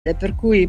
per cui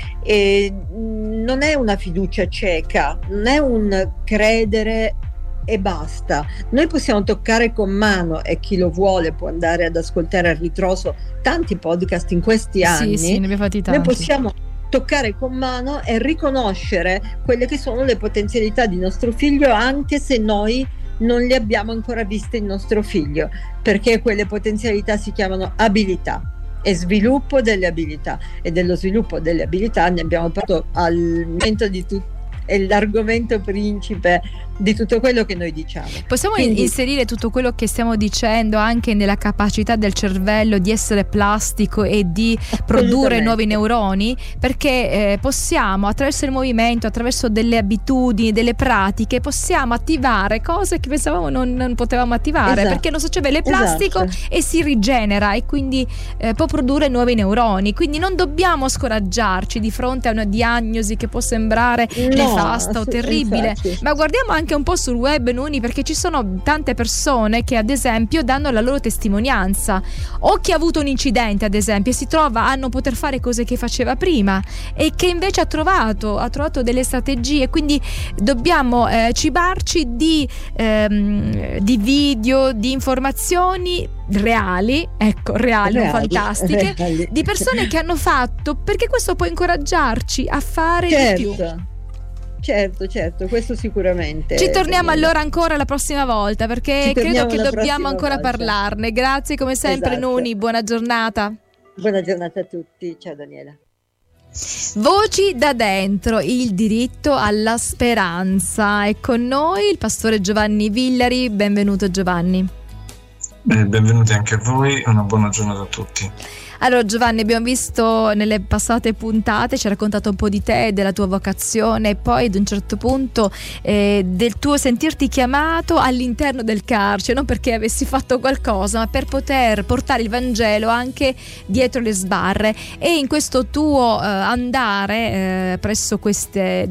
non è una fiducia cieca, non è un credere e basta. Noi possiamo toccare con mano, e chi lo vuole può andare ad ascoltare a ritroso tanti podcast in questi anni. Sì, ne abbiamo fatti tanti. Noi possiamo toccare con mano e riconoscere quelle che sono le potenzialità di nostro figlio, anche se noi non le abbiamo ancora viste in nostro figlio, perché quelle potenzialità si chiamano abilità e sviluppo delle abilità, e dello sviluppo delle abilità ne abbiamo parlato al momento di tutto. È l'argomento principe di tutto quello che noi diciamo. Possiamo inserire tutto quello che stiamo dicendo anche nella capacità del cervello di essere plastico e di produrre nuovi neuroni, perché possiamo, attraverso il movimento, attraverso delle abitudini, delle pratiche, possiamo attivare cose che pensavamo non potevamo attivare, esatto, perché il nostro cervello è plastico, esatto, e si rigenera, e quindi può produrre nuovi neuroni. Quindi non dobbiamo scoraggiarci di fronte a una diagnosi che può sembrare nefasta o terribile, infatti. Ma guardiamo anche un po' sul web, Nuni, perché ci sono tante persone che ad esempio danno la loro testimonianza, o chi ha avuto un incidente ad esempio e si trova a non poter fare cose che faceva prima e che invece ha trovato delle strategie. Quindi dobbiamo cibarci di video, di informazioni reali, non fantastiche, reali, di persone che hanno fatto, perché questo può incoraggiarci a fare di più. Certo, questo sicuramente. Ci torniamo allora ancora la prossima volta, perché credo che dobbiamo ancora parlarne. Grazie come sempre, esatto. Nuni, buona giornata. Buona giornata a tutti, ciao Daniela. Voci da dentro, il diritto alla speranza. È con noi il pastore Giovanni Villari. Benvenuto Giovanni. Benvenuti anche a voi, una buona giornata a tutti. Allora Giovanni, abbiamo visto nelle passate puntate, ci hai raccontato un po' di te, della tua vocazione, e poi ad un certo punto del tuo sentirti chiamato all'interno del carcere, non perché avessi fatto qualcosa, ma per poter portare il Vangelo anche dietro le sbarre. E in questo tuo andare presso questi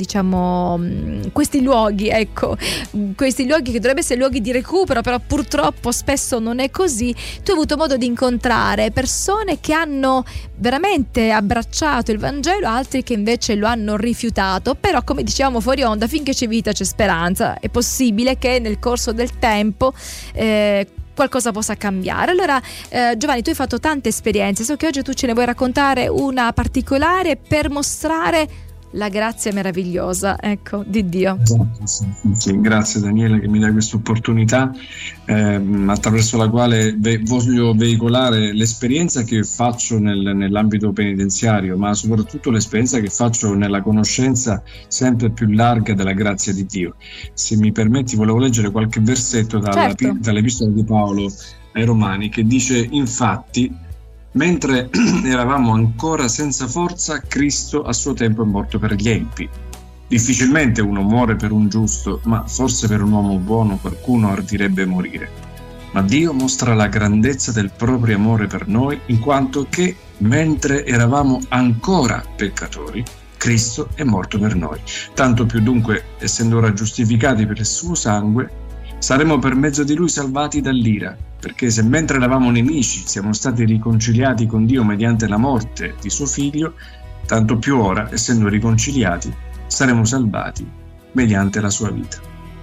luoghi, questi luoghi che dovrebbero essere luoghi di recupero, però purtroppo spesso non è così, tu hai avuto modo di incontrare persone che hanno veramente abbracciato il Vangelo, altri che invece lo hanno rifiutato. Però, come dicevamo fuori onda, finché c'è vita c'è speranza. È possibile che nel corso del tempo qualcosa possa cambiare. Allora Giovanni, tu hai fatto tante esperienze, so che oggi tu ce ne vuoi raccontare una particolare per mostrare la grazia meravigliosa, di Dio. Sì, grazie Daniele che mi dai questa opportunità attraverso la quale voglio veicolare l'esperienza che faccio nell'ambito penitenziario, ma soprattutto l'esperienza che faccio nella conoscenza sempre più larga della grazia di Dio. Se mi permetti, volevo leggere qualche versetto dall'epistola di Paolo ai Romani, che dice: infatti, mentre eravamo ancora senza forza, Cristo a suo tempo è morto per gli empi. Difficilmente uno muore per un giusto, ma forse per un uomo buono qualcuno ardirebbe morire. Ma Dio mostra la grandezza del proprio amore per noi, in quanto che, mentre eravamo ancora peccatori, Cristo è morto per noi. Tanto più dunque, essendo ora giustificati per il suo sangue, saremo per mezzo di lui salvati dall'ira, perché se mentre eravamo nemici siamo stati riconciliati con Dio mediante la morte di suo figlio, tanto più ora, essendo riconciliati, saremo salvati mediante la sua vita.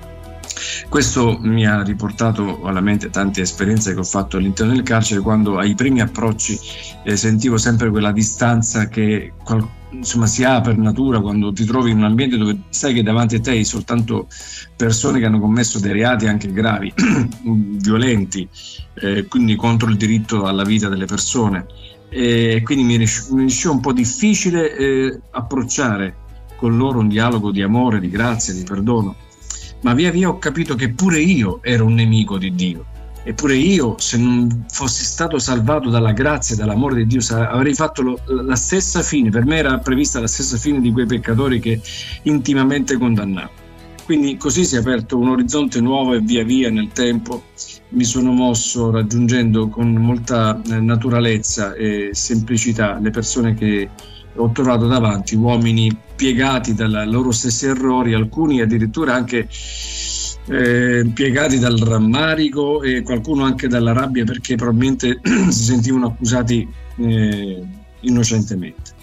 Questo mi ha riportato alla mente tante esperienze che ho fatto all'interno del carcere, quando ai primi approcci sentivo sempre quella distanza che si ha per natura quando ti trovi in un ambiente dove sai che davanti a te hai soltanto persone che hanno commesso dei reati anche gravi, violenti, quindi contro il diritto alla vita delle persone, e quindi mi riusciva un po' difficile approcciare con loro un dialogo di amore, di grazia, di perdono. Ma via via ho capito che pure io ero un nemico di Dio, eppure io, se non fossi stato salvato dalla grazia e dall'amore di Dio, avrei fatto la stessa fine. Per me era prevista la stessa fine di quei peccatori che intimamente condannavo. Quindi così si è aperto un orizzonte nuovo, e via via nel tempo mi sono mosso raggiungendo con molta naturalezza e semplicità le persone che ho trovato davanti, uomini piegati dai loro stessi errori, alcuni addirittura anche piegati dal rammarico, e qualcuno anche dalla rabbia, perché probabilmente si sentivano accusati innocentemente.